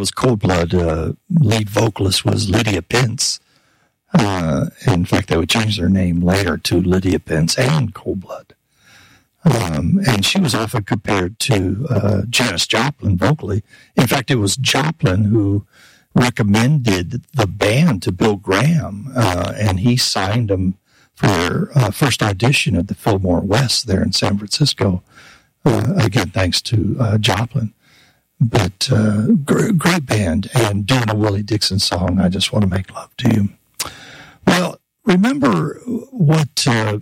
was Cold Blood. Lead vocalist was Lydia Pence. In fact, they would change their name later to Lydia Pence and Cold Blood. And she was often compared to Janis Joplin vocally. In fact, it was Joplin who recommended the band to Bill Graham, and he signed them for their first audition at the Fillmore West there in San Francisco. Again, thanks to Joplin. But great band, and doing a Willie Dixon song, I Just Want to Make Love to You. Well, remember what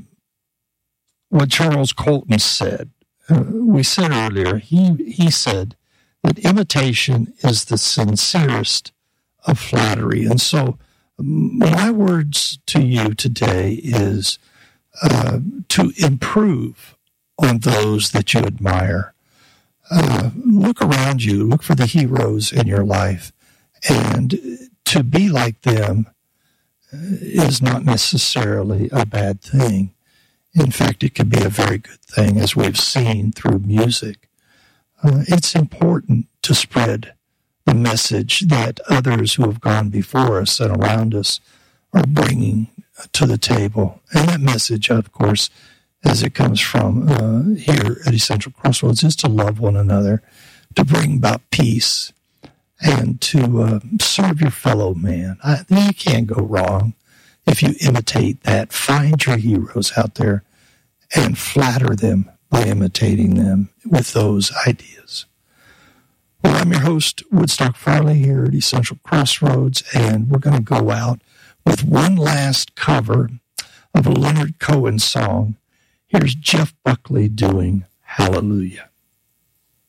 Charles Colton said. We said earlier, he said that imitation is the sincerest of flattery. And so my words to you today is to improve on those that you admire. Look around you, look for the heroes in your life, and to be like them is not necessarily a bad thing. In fact, it can be a very good thing, as we've seen through music. It's important to spread the message that others who have gone before us and around us are bringing to the table. And that message, of course, as it comes from here at Essential Crossroads, is to love one another, to bring about peace, and to serve your fellow man. You can't go wrong if you imitate that. Find your heroes out there and flatter them by imitating them with those ideas. Well, I'm your host, Woodstock Farley, here at Essential Crossroads, and we're going to go out with one last cover of a Leonard Cohen song. Here's Jeff Buckley doing Hallelujah.